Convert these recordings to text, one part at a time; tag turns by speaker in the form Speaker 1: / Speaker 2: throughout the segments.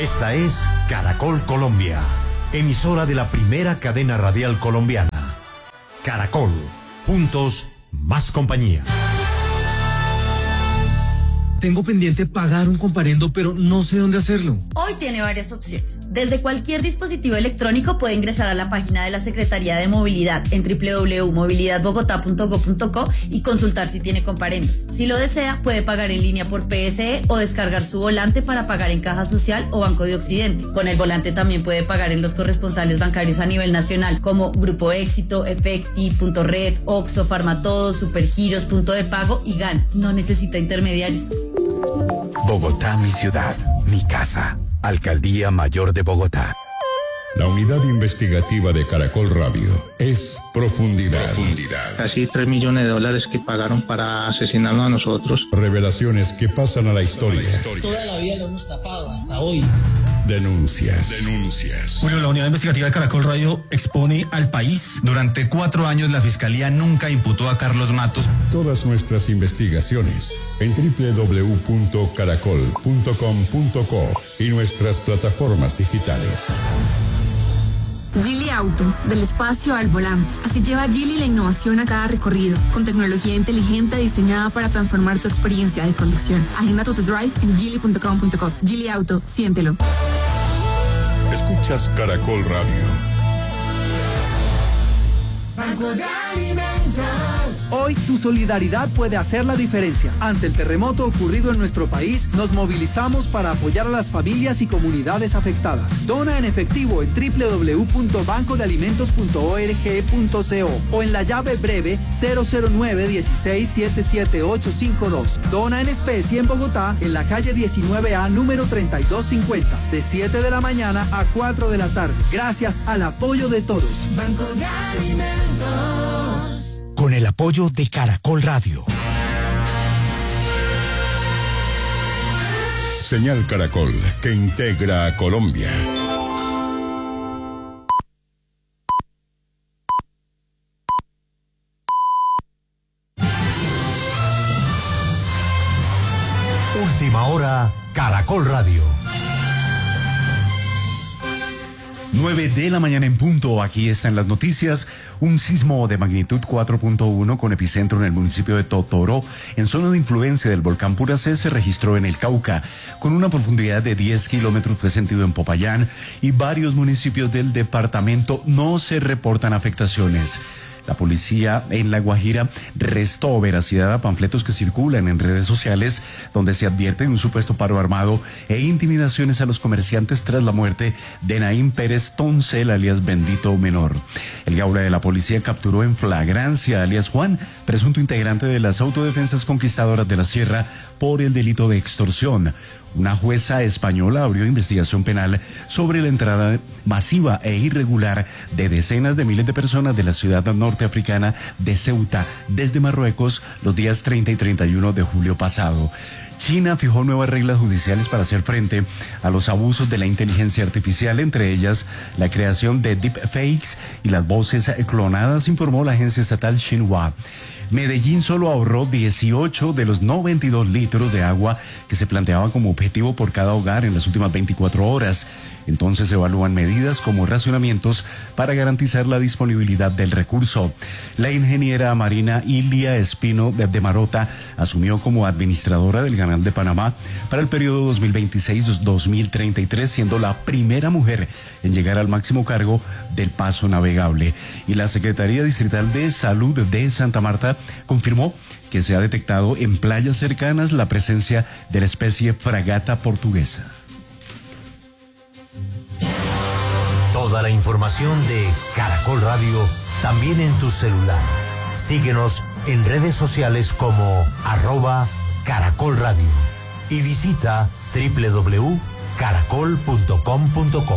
Speaker 1: Esta es Caracol Colombia, emisora de la primera cadena radial colombiana. Caracol, juntos, más compañía.
Speaker 2: Tengo pendiente pagar un comparendo, pero no sé dónde hacerlo.
Speaker 3: Hoy tiene varias opciones. Desde cualquier dispositivo electrónico puede ingresar a la página de la Secretaría de Movilidad en www.movilidadbogotá.go.co y consultar si tiene comparendos. Si lo desea, puede pagar en línea por PSE o descargar su volante para pagar en Caja Social o Banco de Occidente. Con el volante también puede pagar en los corresponsales bancarios a nivel nacional, como Grupo Éxito, Efecti, Punto Red, Oxxo, Farmatodo, Supergiros, Punto de Pago y GAN. No necesita intermediarios.
Speaker 4: Bogotá, mi ciudad, mi casa. Alcaldía Mayor de Bogotá.
Speaker 5: La unidad investigativa de Caracol Radio es Profundidad.
Speaker 6: Casi $3 millones que pagaron para asesinarnos a nosotros.
Speaker 5: Revelaciones que pasan a la historia.
Speaker 7: Toda la vida lo hemos tapado, hasta hoy.
Speaker 5: Denuncias.
Speaker 8: Julio, la unidad investigativa de Caracol Radio expone al país. Durante 4 años la Fiscalía nunca imputó a Carlos Matos.
Speaker 5: Todas nuestras investigaciones en www.caracol.com.co y nuestras plataformas digitales.
Speaker 9: Geely Auto, del espacio al volante. Así lleva Geely la innovación a cada recorrido, con tecnología inteligente diseñada para transformar tu experiencia de conducción. Agenda tu test drive en geely.com.co. Geely Auto, siéntelo.
Speaker 5: Escuchas Caracol Radio.
Speaker 10: Banco de Alimentos.
Speaker 11: Hoy tu solidaridad puede hacer la diferencia. Ante el terremoto ocurrido en nuestro país, nos movilizamos para apoyar a las familias y comunidades afectadas. Dona en efectivo en www.bancodealimentos.org.co o en la llave breve 009-16-77852. Dona en especie en Bogotá, en la calle 19A, número 3250, de 7 de la mañana a 4 de la tarde. Gracias al apoyo de todos.
Speaker 10: Banco de Alimentos.
Speaker 4: Con el apoyo de Caracol Radio.
Speaker 5: Señal Caracol, que integra a Colombia.
Speaker 1: Última hora, Caracol Radio.
Speaker 12: 9 de la mañana en punto, aquí están las noticias. Un sismo de magnitud 4.1 con epicentro en el municipio de Totoro, en zona de influencia del volcán Puracé, se registró en el Cauca. Con una profundidad de 10 kilómetros fue sentido en Popayán y varios municipios del departamento. No se reportan afectaciones. La policía en La Guajira restó veracidad a panfletos que circulan en redes sociales donde se advierte un supuesto paro armado e intimidaciones a los comerciantes tras la muerte de Naim Pérez Toncel, alias Bendito Menor. El Gaula de la policía capturó en flagrancia alias Juan, presunto integrante de las autodefensas conquistadoras de la Sierra, por el delito de extorsión. Una jueza española abrió investigación penal sobre la entrada masiva e irregular de decenas de miles de personas de la ciudad norteafricana de Ceuta desde Marruecos los días 30 y 31 de julio pasado. China fijó nuevas reglas judiciales para hacer frente a los abusos de la inteligencia artificial, entre ellas la creación de deepfakes y las voces clonadas, informó la agencia estatal Xinhua. Medellín solo ahorró 18 de los 92 litros de agua que se planteaba como objetivo por cada hogar en las últimas 24 horas. Entonces se evalúan medidas como racionamientos para garantizar la disponibilidad del recurso. La ingeniera marina Ilia Espino de Marota asumió como administradora del Canal de Panamá para el periodo 2026-2033, siendo la primera mujer en llegar al máximo cargo del paso navegable. Y la Secretaría Distrital de Salud de Santa Marta confirmó que se ha detectado en playas cercanas la presencia de la especie fragata portuguesa.
Speaker 1: Toda la información de Caracol Radio también en tu celular. Síguenos en redes sociales como @Caracol Radio y visita www.caracol.com.co.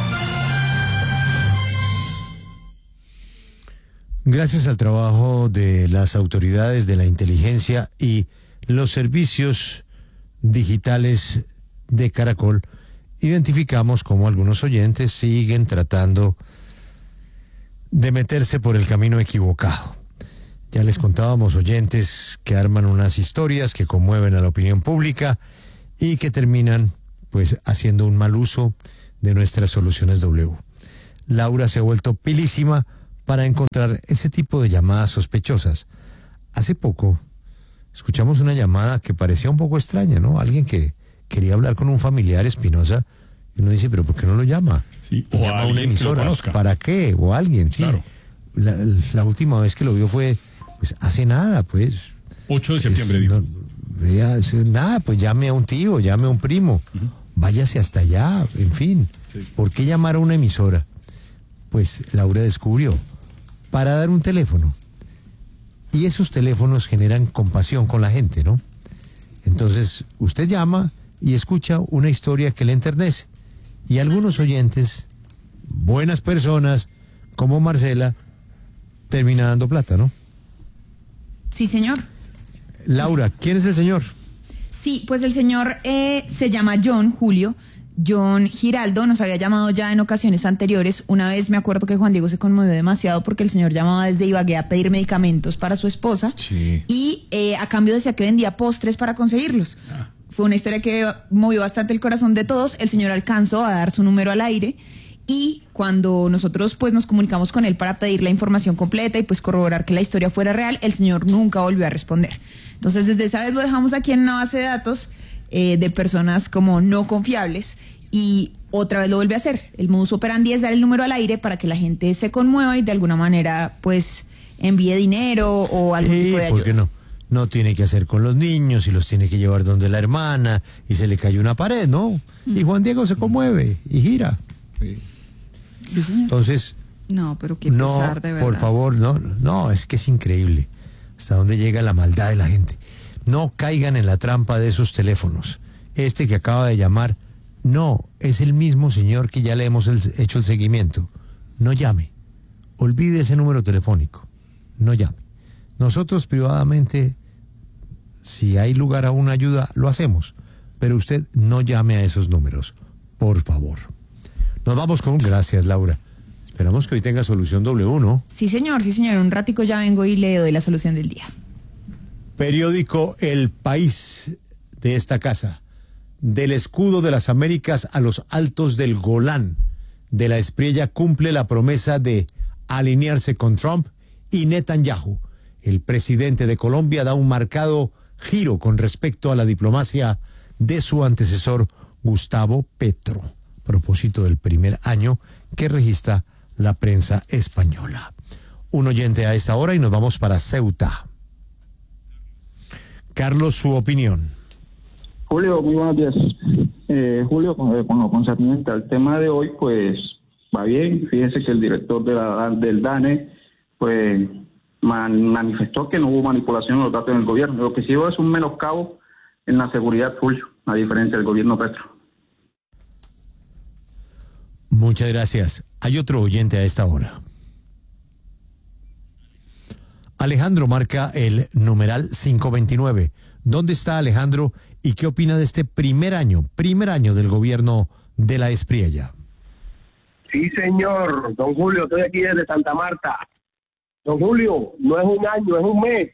Speaker 13: Gracias al trabajo de las autoridades de la inteligencia y los servicios digitales de Caracol, identificamos cómo algunos oyentes siguen tratando de meterse por el camino equivocado. Ya les contábamos oyentes que arman unas historias que conmueven a la opinión pública y que terminan pues haciendo un mal uso de nuestras soluciones W. Laura se ha vuelto pilísima para encontrar ese tipo de llamadas sospechosas. Hace poco escuchamos una llamada que parecía un poco extraña, ¿no? Alguien que quería hablar con un familiar, Espinosa, y uno dice, pero ¿por qué no lo llama?
Speaker 5: Sí,
Speaker 13: o llama a una emisora. ¿Para qué? O alguien, sí. Claro. La última vez que lo vio fue, pues, hace nada, pues.
Speaker 5: 8 de septiembre, dijo.
Speaker 13: Nada, pues llame a un tío, llame a un primo, váyase hasta allá, en fin. Sí. ¿Por qué llamar a una emisora? Pues Laura descubrió, para dar un teléfono. Y esos teléfonos generan compasión con la gente, ¿no? Entonces, usted llama y escucha una historia que le enternece. Y algunos oyentes, buenas personas, como Marcela, termina dando plata, ¿no?
Speaker 14: Sí, señor.
Speaker 13: Laura, ¿quién es el señor?
Speaker 14: Sí, pues el señor se llama John Giraldo, nos había llamado ya en ocasiones anteriores. Una vez me acuerdo que Juan Diego se conmovió demasiado porque el señor llamaba desde Ibagué a pedir medicamentos para su esposa. Sí. Y a cambio decía que vendía postres para conseguirlos. Fue una historia que movió bastante el corazón de todos. El señor alcanzó a dar su número al aire y cuando nosotros pues nos comunicamos con él para pedir la información completa y pues corroborar que la historia fuera real, el señor nunca volvió a responder. Entonces desde esa vez lo dejamos aquí en una base de datos de personas como no confiables y otra vez lo vuelve a hacer. El modus operandi es dar el número al aire para que la gente se conmueva y de alguna manera pues envíe dinero o algún tipo de ayuda.
Speaker 13: ¿Por qué no? No tiene que hacer con los niños y los tiene que llevar donde la hermana y se le cayó una pared, ¿no? Y Juan Diego se conmueve y gira.
Speaker 14: Sí, señor.
Speaker 13: Entonces,
Speaker 14: no, pero qué pesar, de verdad.
Speaker 13: Por favor, no, es que es increíble hasta dónde llega la maldad de la gente. No caigan en la trampa de esos teléfonos. Este que acaba de llamar, no, es el mismo señor que ya le hemos hecho el seguimiento. No llame. Olvide ese número telefónico. No llame. Nosotros privadamente, si hay lugar a una ayuda, lo hacemos. Pero usted no llame a esos números, por favor. Nos vamos con gracias, Laura. Esperamos que hoy tenga solución W, ¿no?
Speaker 14: Sí, señor. Un ratico ya vengo y le doy la solución del día.
Speaker 13: Periódico El País de esta casa. Del escudo de las Américas a los altos del Golán. De la Espriella cumple la promesa de alinearse con Trump y Netanyahu. El presidente de Colombia da un marcado giro con respecto a la diplomacia de su antecesor Gustavo Petro. A propósito del primer año que registra la prensa española. Un oyente a esta hora y nos vamos para Ceuta. Carlos, su opinión.
Speaker 6: Julio, muy buenos días. Julio, con lo concerniente al tema de hoy, pues va bien. Fíjense que el director del DANE, pues manifestó que no hubo manipulación en los datos del gobierno. Lo que sí hubo es un menoscabo en la seguridad, Julio, a diferencia del gobierno Petro.
Speaker 13: Muchas gracias. Hay otro oyente a esta hora. Alejandro marca el numeral 529. ¿Dónde está Alejandro y qué opina de este primer año del gobierno de la Espriella?
Speaker 15: Sí, señor. Don Julio, estoy aquí desde Santa Marta. Don Julio, no es un año, es un mes.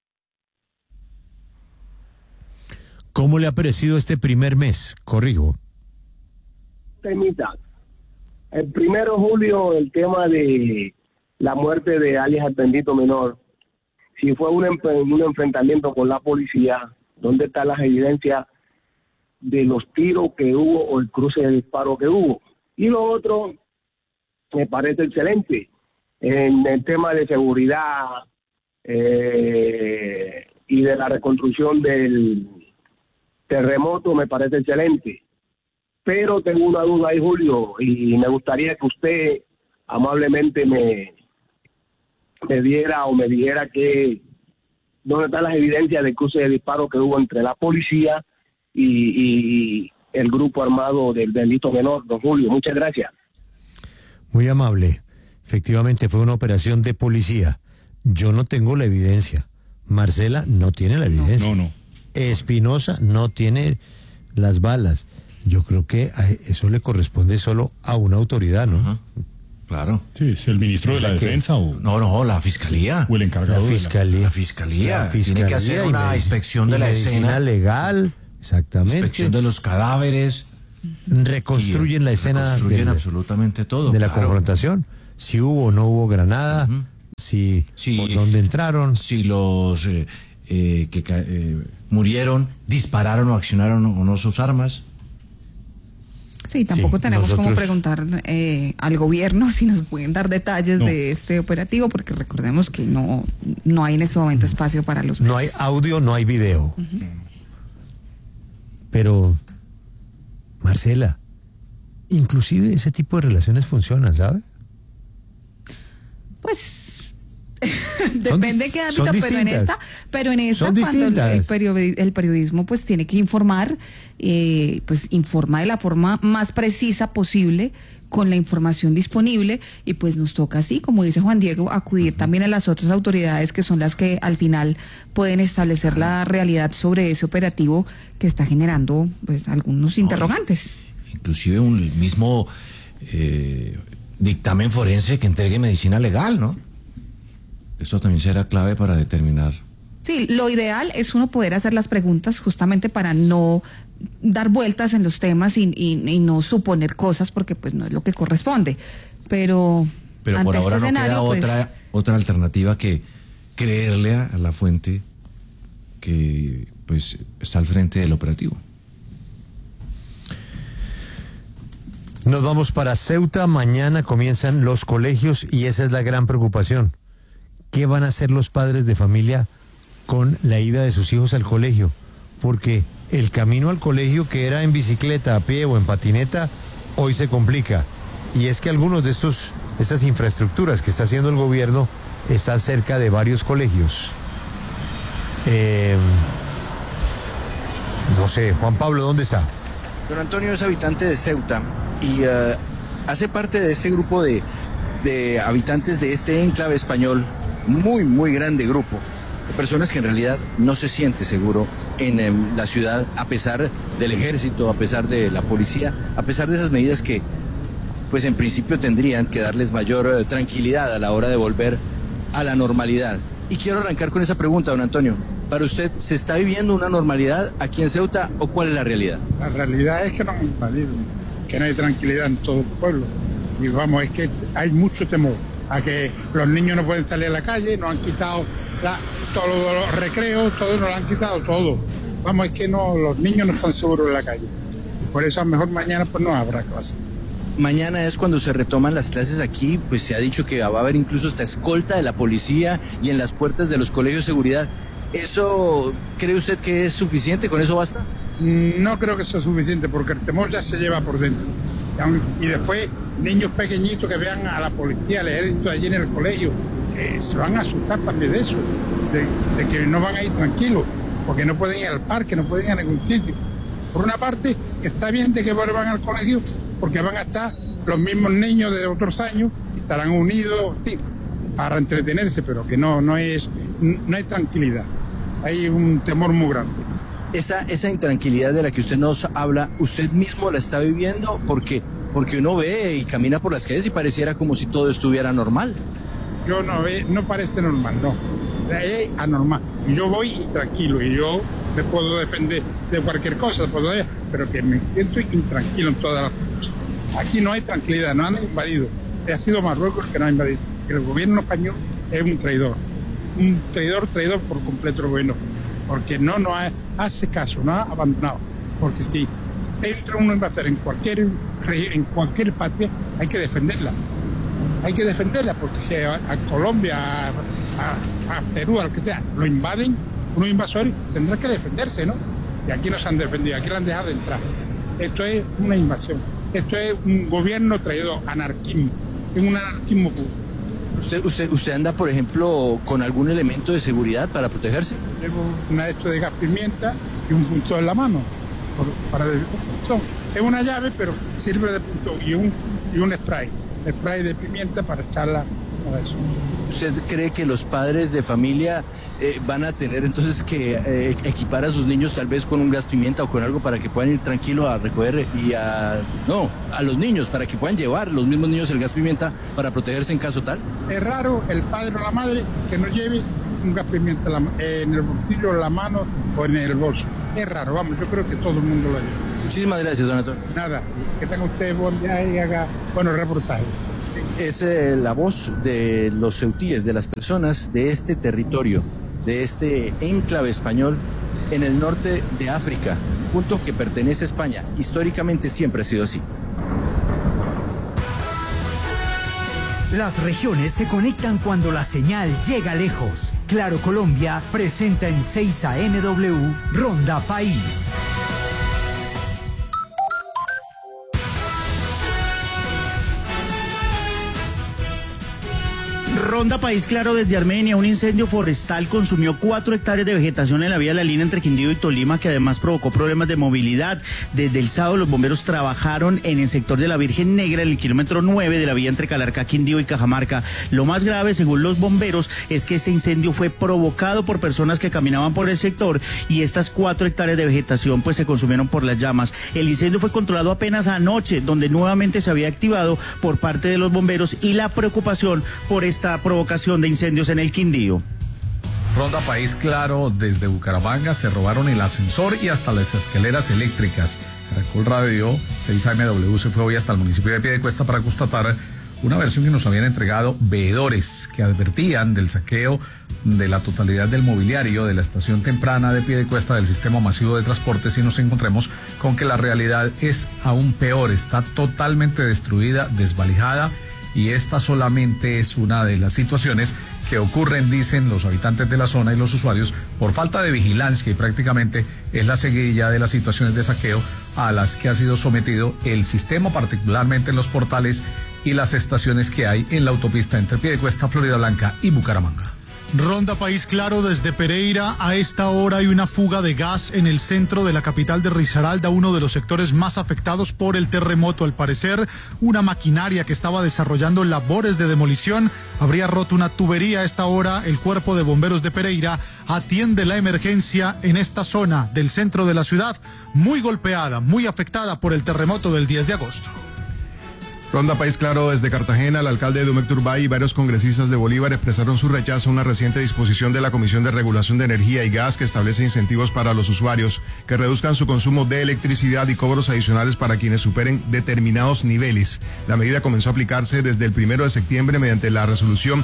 Speaker 13: ¿Cómo le ha parecido este primer mes? Corrijo.
Speaker 15: Temita. El 1 de julio, el tema de la muerte de alias el bendito menor. Si fue un enfrentamiento con la policía, ¿dónde están las evidencias de los tiros que hubo o el cruce de disparo que hubo? Y lo otro, me parece excelente. En el tema de seguridad y de la reconstrucción del terremoto, me parece excelente. Pero tengo una duda ahí, Julio, y me gustaría que usted amablemente me diera o me dijera que dónde están las evidencias del cruce de disparo que hubo entre la policía y el grupo armado del delito menor. Don Julio, muchas gracias.
Speaker 13: Muy amable. Efectivamente fue una operación de policía. Yo no tengo la evidencia. Marcela no tiene la evidencia.
Speaker 5: No.
Speaker 13: Espinosa no tiene las balas. Yo creo que eso le corresponde solo a una autoridad, ¿no?
Speaker 16: Ajá. Claro.
Speaker 5: Sí, es el ministro de la Defensa o...
Speaker 16: No, la Fiscalía.
Speaker 5: O el encargado
Speaker 16: La Fiscalía. Tiene que hacer una inspección de la escena.
Speaker 13: Legal, exactamente.
Speaker 16: Inspección de los cadáveres.
Speaker 13: reconstruyen la escena
Speaker 16: absolutamente todo
Speaker 13: de la confrontación. Si hubo o no hubo granada, por dónde entraron.
Speaker 16: Si los murieron, dispararon o accionaron o no sus armas.
Speaker 14: Sí, tampoco tenemos como preguntar al gobierno si nos pueden dar detalles de este operativo, porque recordemos que no hay en este momento espacio para los medios.
Speaker 13: No hay audio, no hay video. Pero, Marcela, inclusive ese tipo de relaciones funcionan, ¿sabe?
Speaker 14: pues depende de qué ámbito, pero en esta cuando el periodismo pues tiene que informar, pues informa de la forma más precisa posible, con la información disponible, y pues nos toca, así como dice Juan Diego, acudir también a las otras autoridades que son las que al final pueden establecer la realidad sobre ese operativo que está generando pues algunos interrogantes.
Speaker 16: Inclusive el mismo dictamen forense que entregue medicina legal, ¿no? Eso también será clave para determinar.
Speaker 14: Sí, lo ideal es uno poder hacer las preguntas justamente para no dar vueltas en los temas y no suponer cosas, porque pues no es lo que corresponde. Pero
Speaker 16: por ahora no queda otra alternativa que creerle a la fuente que pues está al frente del operativo.
Speaker 13: Nos vamos para Ceuta. Mañana comienzan los colegios y esa es la gran preocupación. ¿Qué van a hacer los padres de familia con la ida de sus hijos al colegio? Porque el camino al colegio, que era en bicicleta, a pie o en patineta, hoy se complica. Y es que algunos de estas infraestructuras que está haciendo el gobierno están cerca de varios colegios. No sé, Juan Pablo, ¿dónde está?
Speaker 17: Don Antonio es habitante de Ceuta y hace parte de este grupo de habitantes de este enclave español, muy grande grupo, de personas que en realidad no se siente seguro en la ciudad, a pesar del ejército, a pesar de la policía, a pesar de esas medidas que pues en principio tendrían que darles mayor tranquilidad a la hora de volver a la normalidad. Y quiero arrancar con esa pregunta, don Antonio. Para usted, ¿se está viviendo una normalidad aquí en Ceuta o cuál es la realidad?
Speaker 18: La realidad es que nos han invadido, que no hay tranquilidad en todo el pueblo. Y vamos, es que hay mucho temor a que los niños no pueden salir a la calle, nos han quitado todos los recreos, todo nos lo han quitado todo. Vamos, es que los niños no están seguros en la calle. Por eso a lo mejor mañana pues no habrá clase.
Speaker 17: Mañana es cuando se retoman las clases aquí, pues se ha dicho que va a haber incluso esta escolta de la policía y en las puertas de los colegios de seguridad. ¿Eso cree usted que es suficiente? ¿Con eso basta?
Speaker 18: No creo que sea suficiente, porque el temor ya se lleva por dentro. Y después, niños pequeñitos que vean a la policía, al ejército allí en el colegio, que se van a asustar también de eso, de que no van a ir tranquilos, porque no pueden ir al parque, no pueden ir a ningún sitio. Por una parte, está bien de que vuelvan al colegio, porque van a estar los mismos niños de otros años, y estarán unidos, sí, para entretenerse, pero que no hay tranquilidad. Hay un temor muy grande.
Speaker 17: Esa intranquilidad de la que usted nos habla, ¿usted mismo la está viviendo? Porque uno ve y camina por las calles y pareciera como si todo estuviera normal.
Speaker 18: Yo no parece normal, no. Es anormal. Y yo voy tranquilo y yo me puedo defender de cualquier cosa, pero que me siento intranquilo en todas las cosas. Aquí no hay tranquilidad, no han invadido. Ha sido Marruecos el que no ha invadido. El gobierno español es un traidor por completo el gobierno, porque no hace caso, no ha abandonado. Porque si entra una invasión en cualquier patria, hay que defenderla. Porque si a Colombia, a Perú, al que sea, lo invaden unos invasores, tendrá que defenderse, ¿no? Y aquí no se han defendido, aquí lo han dejado de entrar. Esto es una invasión, esto es un gobierno traidor, anarquismo, es un anarquismo puro.
Speaker 17: ¿Usted anda, por ejemplo, con algún elemento de seguridad para protegerse?
Speaker 18: Llevo una de estos de gas pimienta y un punzón en la mano. Es una llave, pero sirve de punzón y un spray de pimienta para echarla a eso.
Speaker 17: ¿Usted cree que los padres de familia van a tener entonces que equipar a sus niños tal vez con un gas pimienta o con algo para que puedan ir tranquilos a recoger a los niños, para que puedan llevar los mismos niños el gas pimienta para protegerse en caso tal?
Speaker 18: Es raro el padre o la madre que no lleve un gas pimienta en el bolsillo, en la mano o en el bolso. Es raro, vamos, yo creo que todo el mundo lo lleva.
Speaker 17: Muchísimas gracias, don Antonio.
Speaker 18: Nada, que tenga usted buen viaje y haga buenos reportajes.
Speaker 17: Es la voz de los ceutíes, de las personas de este territorio, de este enclave español en el norte de África, punto que pertenece a España. Históricamente siempre ha sido así.
Speaker 19: Las regiones se conectan cuando la señal llega lejos. Claro Colombia presenta en 6 AMW Ronda País.
Speaker 20: Ronda País Claro desde Armenia. Un incendio forestal consumió 4 hectáreas de vegetación en la vía de la línea entre Quindío y Tolima, que además provocó problemas de movilidad. Desde el sábado los bomberos trabajaron en el sector de la Virgen Negra, en el kilómetro 9 de la vía entre Calarcá, Quindío y Cajamarca. Lo más grave, según los bomberos, es que este incendio fue provocado por personas que caminaban por el sector y estas 4 hectáreas de vegetación pues se consumieron por las llamas. El incendio fue controlado apenas anoche, donde nuevamente se había activado por parte de los bomberos y la preocupación por esta provocación de incendios en el Quindío.
Speaker 21: Ronda País Claro desde Bucaramanga. Se robaron el ascensor y hasta las escaleras eléctricas. Caracol Radio 6 AMW se fue hoy hasta el municipio de Piedecuesta para constatar una versión que nos habían entregado veedores que advertían del saqueo de la totalidad del mobiliario de la estación temprana de Piedecuesta del sistema masivo de transportes, y nos encontremos con que la realidad es aún peor. Está totalmente destruida, desvalijada, y esta solamente es una de las situaciones que ocurren, dicen los habitantes de la zona y los usuarios, por falta de vigilancia, y prácticamente es la seguidilla de las situaciones de saqueo a las que ha sido sometido el sistema, particularmente en los portales y las estaciones que hay en la autopista entre Piedecuesta, Florida Blanca y Bucaramanga.
Speaker 22: Ronda País Claro desde Pereira. A esta hora hay una fuga de gas en el centro de la capital de Risaralda, uno de los sectores más afectados por el terremoto. Al parecer, una maquinaria que estaba desarrollando labores de demolición habría roto una tubería. A esta hora, el Cuerpo de Bomberos de Pereira atiende la emergencia en esta zona del centro de la ciudad, muy golpeada, muy afectada por el terremoto del 10 de agosto.
Speaker 23: Ronda País Claro desde Cartagena. El alcalde Dumek Turbay y varios congresistas de Bolívar expresaron su rechazo a una reciente disposición de la Comisión de Regulación de Energía y Gas que establece incentivos para los usuarios que reduzcan su consumo de electricidad y cobros adicionales para quienes superen determinados niveles. La medida comenzó a aplicarse desde el 1 de septiembre mediante la resolución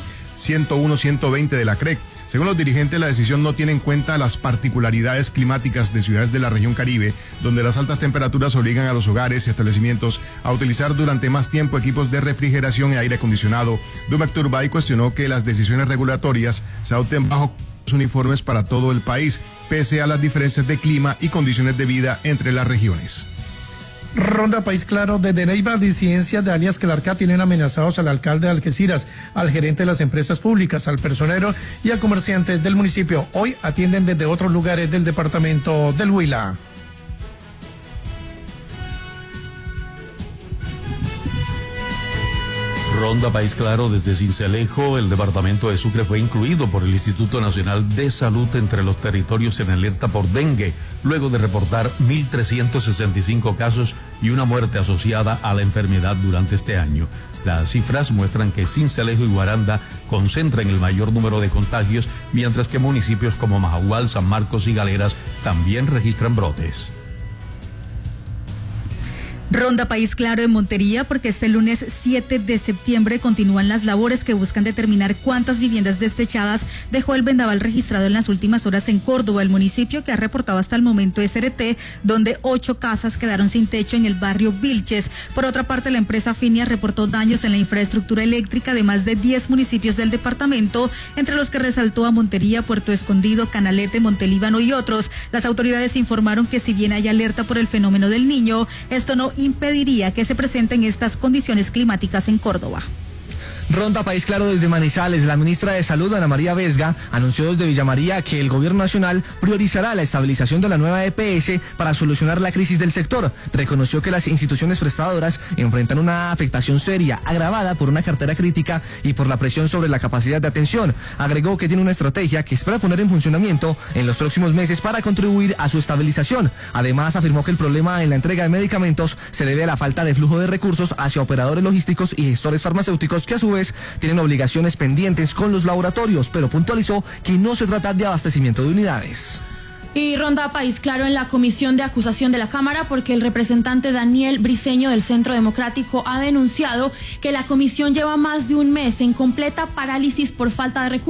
Speaker 23: 101-120 de la CREC. Según los dirigentes, la decisión no tiene en cuenta las particularidades climáticas de ciudades de la región Caribe, donde las altas temperaturas obligan a los hogares y establecimientos a utilizar durante más tiempo equipos de refrigeración y aire acondicionado. Dumek Turbay cuestionó que las decisiones regulatorias se adopten bajo uniformes para todo el país, pese a las diferencias de clima y condiciones de vida entre las regiones.
Speaker 24: Ronda País Claro desde Neiva. Disidencias de alias Calarcá tienen amenazados al alcalde de Algeciras, al gerente de las empresas públicas, al personero y a comerciantes del municipio. Hoy atienden desde otros lugares del departamento del Huila.
Speaker 25: Ronda País Claro desde Sincelejo. El departamento de Sucre fue incluido por el Instituto Nacional de Salud entre los territorios en alerta por dengue, luego de reportar 1.365 casos y una muerte asociada a la enfermedad durante este año. Las cifras muestran que Sincelejo y Guaranda concentran el mayor número de contagios, mientras que municipios como Majagual, San Marcos y Galeras también registran brotes.
Speaker 26: Ronda País Claro en Montería, porque este lunes 7 de septiembre continúan las labores que buscan determinar cuántas viviendas destechadas dejó el vendaval registrado en las últimas horas en Córdoba, el municipio que ha reportado hasta el momento SRT, donde 8 casas quedaron sin techo en el barrio Vilches. Por otra parte, la empresa Finia reportó daños en la infraestructura eléctrica de más de 10 municipios del departamento, entre los que resaltó a Montería, Puerto Escondido, Canalete, Montelíbano y otros. Las autoridades informaron que si bien hay alerta por el fenómeno del Niño, esto no impediría que se presenten estas condiciones climáticas en Córdoba.
Speaker 27: Ronda País Claro desde Manizales. La ministra de Salud, Ana María Vesga, anunció desde Villa María que el gobierno nacional priorizará la estabilización de la nueva EPS para solucionar la crisis del sector. Reconoció que las instituciones prestadoras enfrentan una afectación seria, agravada por una cartera crítica y por la presión sobre la capacidad de atención. Agregó que tiene una estrategia que espera poner en funcionamiento en los próximos meses para contribuir a su estabilización. Además, afirmó que el problema en la entrega de medicamentos se debe a la falta de flujo de recursos hacia operadores logísticos y gestores farmacéuticos que a su vez tienen obligaciones pendientes con los laboratorios, pero puntualizó que no se trata de abastecimiento de unidades.
Speaker 2: Y ronda país claro en la comisión de acusación de la Cámara porque el representante Daniel Briceño del Centro Democrático ha denunciado que la comisión lleva más de un mes en completa parálisis por falta de recursos.